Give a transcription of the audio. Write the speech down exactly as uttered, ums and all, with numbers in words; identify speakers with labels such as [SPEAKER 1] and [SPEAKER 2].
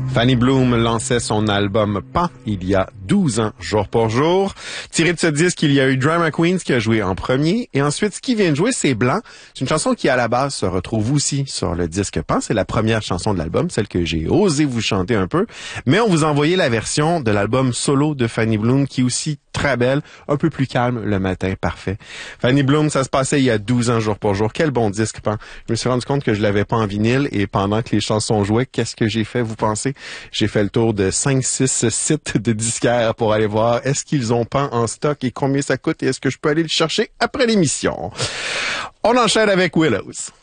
[SPEAKER 1] Fanny Bloom lançait son album Pan il y a douze ans, jour pour jour. Tiré de ce disque, il y a eu Drama Queens qui a joué en premier. Et ensuite, ce qui vient de jouer, c'est Blanc. C'est une chanson qui, à la base, se retrouve aussi sur le disque Pan. C'est la première chanson de l'album, celle que j'ai osé vous chanter un peu. Mais on vous a envoyé la version de l'album solo de Fanny Bloom, qui est aussi très belle, un peu plus calme le matin, parfait. Fanny Bloom, ça se passait il y a douze ans, jour pour jour. Quel bon disque, Pan. Je me suis rendu compte que je l'avais pas en vinyle et pendant que les chansons jouaient, qu'est-ce que j'ai fait, vous pensez? J'ai fait le tour de cinq six sites de disquaires pour aller voir est-ce qu'ils ont Pan en stock et combien ça coûte et est-ce que je peux aller le chercher après l'émission. On enchaîne avec Willows.